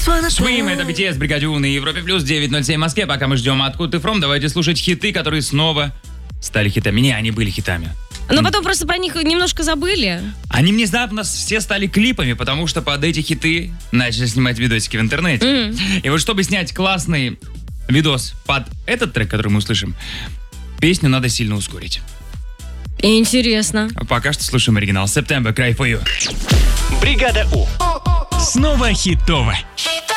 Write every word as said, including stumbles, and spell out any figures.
Swim, это би ти эс, Бригадюн и Европе Плюс, девять ноль семь в Москве. Пока мы ждем «Откуда ты фром», давайте слушать хиты, которые снова стали хитами. Не, они были хитами. Но потом просто про них немножко забыли. Они внезапно все стали клипами, потому что под эти хиты начали снимать видосики в интернете. Mm. И вот чтобы снять классный видос под этот трек, который мы услышим, песню надо сильно ускорить. Интересно. Пока что слушаем оригинал. September, Cry for You. Бригада У. Снова хитово.